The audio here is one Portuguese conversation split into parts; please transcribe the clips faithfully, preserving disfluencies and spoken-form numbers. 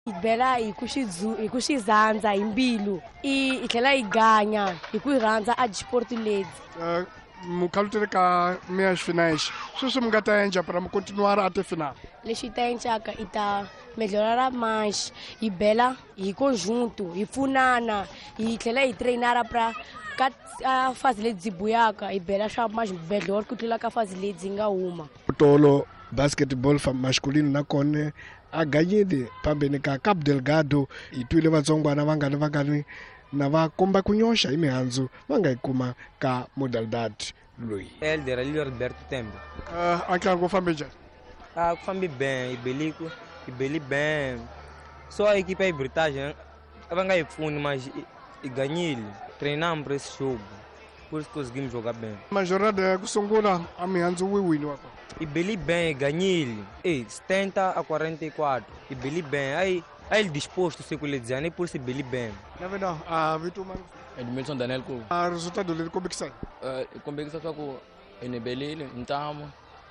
Ibela ikushizanza imbilu itlhela iganya ikurhandza a sport ledi. Mukalutele ka meias finais. Sweswi mi nga ta endla para mi continuar até final. Lexi ta endlaka i ta melhorar mais, hi bela hi conjunto, hi pfunana, hi tlhela hi treinara para ka a fase leyi dzi buyaka hi bela swa mais melhor ku tlula ka fase leyi dzi nga huma. Tolo basketball masculino na kone a ganyile pambeni ka Cabo Delgado hi twile vatsongwana va nga ni va nga ni na va komba ku nyoxa hi mihandzu va nga yi kuma ka modalidade loyi. Elder Alio Roberto Tembe. Uh, a ntlangu wu fambe njhani? Ah, ku fambe bem, ibelico, ibeli bem. Só a equipe aí Britagem va nga yi pfuni mas i ganyile. Treinamos para esse jogo. Por isso conseguimos jogar bem. Mas jornada ya ku sungula a mihandzu wi wini wa kona. Ibeli bem, ganhile. Ei, setenta a quarenta e quatro. Ibeli bem. Aí, aí ele disposto se ele dizer, nem por se ibeli bem. Na verdade, a Vitor Mano. Edmilson Daniel Ku. A resultado dele como é que sai? Eh, como é que sai com enebelele, ntamo,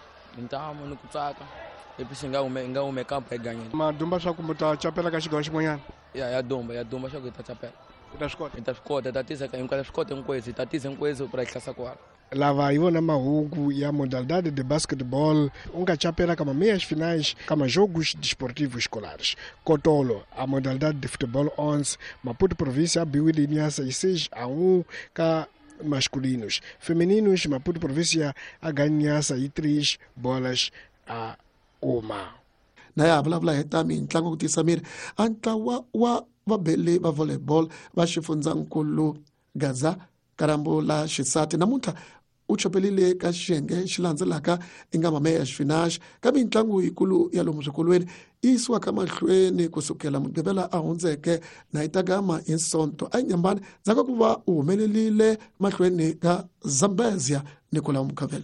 ntamo no kutsaka. E depois nga ume nga ume campo é ganha. Mas dumba só como tá chapela que chegou hoje manhã. Ya ya domba, ya domba só que tá chapela. Da escola. Então escola, tá tisa, em cada escola tem coisa, tá tisa coisa para classe quatro. Lava iona mahungu ya modalidade de basquetebol unga chapela kama meias finais kama jogos desportivos escolares. Kotolo, a modalidade de futebol onze, Maputo província abriu linha seis a um ka masculinos. Femininos, Maputo província a ganha três bolas a uma. Na ya vulavula hi ta mitlangu ku tisa miri a ntlawa wa vabeli va volleyball va xifundzankulu Gaza Karambo la xisati namuntlha u chopelile ka xiyenge xi landzelaka i nga mameias finais ka mitlangu yikulu ya lomu swikolweni yi yisiwaka mahlweni kusukela mugqivela a hundzeke na itagama hi nsonto a nyambani ndzhaku ku va u humelelile mahlweni ka Zambezia Nicola Mukavelo.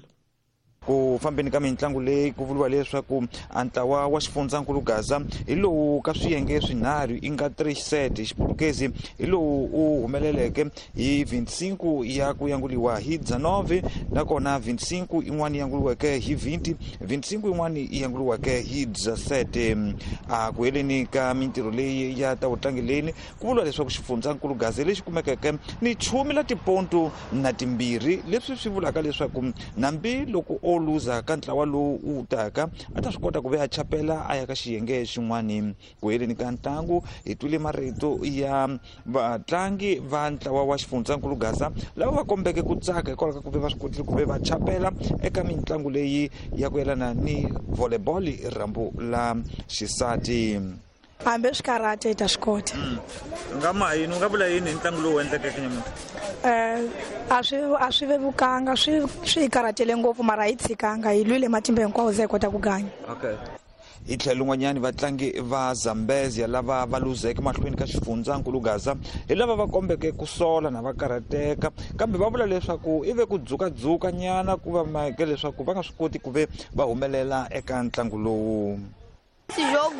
Ku fambeni ka mitlangu leyi ku vuriwa leswaku a ntlawa wa xifundzankulu Gaza hi lowu ka swiyenge swinharhu i nga three set xipolokezi hi lowu u humeleleke hi veinticinco ya ku yanguliwa hi dzaanove nakona veinticinco in'wana yanguliweke hi vinte veinticinco in'wana yanguliweke hi dzaasete. A ku heleni ka mintirho leyi ya ta vutlangileni ku vuriwa leswaku xifundzankulu Gaza lexi kumekeke ni chumi la tiponto na timbirhi leswi swi vulaka leswaku nambi loko o luza ka ntlawa lowu u taka a ta swi kota ku ve a chapela a ya ka xiyenge xin'wana. Ku heleni ka ntlangu hi twile marito ya vatlangi va ntlawa wa xifundzankulu Gaza lava va kombeke ku tsaka hikwalaho ka ku ve va swi kotile ku ve va chapela eka mitlangu leyi ya ku yelana ni volleyball rambu la xisati. Hambi swi karate ta swi kota. Nga ma yini u nga vula yini hi ntlangu lowu endlekeke nyamutlha? Eh a swi a swi vevukanga swi swi karatele ngopfu mara hi tshikanga hi lwile matimba hinkwawo ze kota ku ganya. Okay. Hi tlhelo n'wanyani vatlangi va Zambezia lava va luzeke mahlweni ka xifundzankulu Gaza hi lava va kombeke ku sola na va karhateka kambe va vula leswaku i ve ku dzukadzuka nyana ku va make leswaku va nga swi koti ku ve va humelela eka ntlangu lowu. Esse jogo,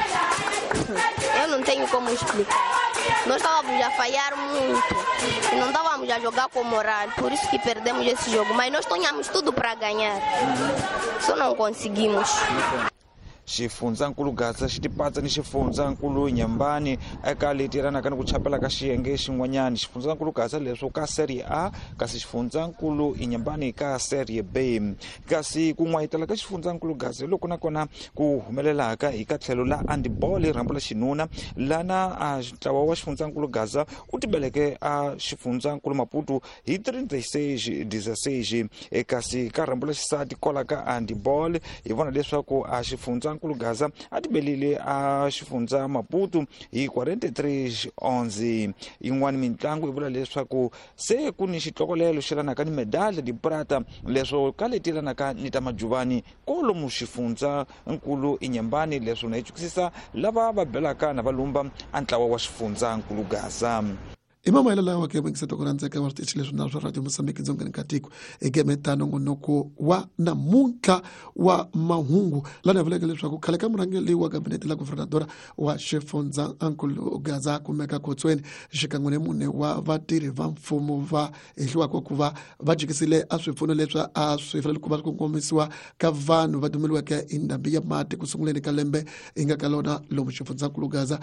eu não tenho como explicar. Nós estávamos a falhar muito e não estávamos a jogar com moral, por isso que perdemos esse jogo. Mas nós tínhamos tudo para ganhar, só não conseguimos. Xifundzankulu Gaza xi tipatsa ni xifundzankulu Nyambani eka leti yelanaka ni ku chapela ka xiyenge xin'wanyani. Xifundzankulu Gaza leswo ka Serie A kasi xifundzankulu Nyambani ka Serie B. Kasi ku n'wayitela ka xifundzankulu Gaza loko nakona ku humelelaka hi ka tlhelo la handball rambu la xinuna lana a ntlawa wa xifundzankulu Gaza u tibeleke a xifundzankulu Maputo hi thirty-six dezesseis kasi ka rambu la xisati kola ka handball hi vona leswaku a xifundzankulu Gaza a tibelile a xifundza Maputo hi forty-three onze. Yin'wana mitlangu hi vula leswaku se ku ni xitlokolelo xelanaka ni medalha di prata leswo ka leti yelanaka ni ta majuvani kolomu xifundzankulu Nyambani leswo na hi chukisisa lava va belaka na valumba a ntlawa wa xifundzankulu Gaza. imama ilala wa ke mengseto koranza ka warti chile na radio Mozambique nzonga nkatiko egeme tano ngonoko wa namunka wa mahungu lana vile leswaku khale ka murangeli wa gabinete la governadora wa Shefonza Ankulu Gaza kumeka kotsweni xikangwene mune wa vatirhi va mfumo va ehliwa ko kuva vajikisile a swipfuno leswa a swi fanele ku va kongomisiwa ka vanhu va dumeliweke indhambi ya mati kusunguleni ka lembe inga ka lona lomu Shefonza Ankulu Gaza